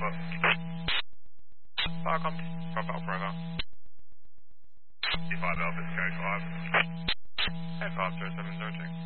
foot. Falcon, Bravo, Bravo. 5 Alpha, carry 5. Hey, 507,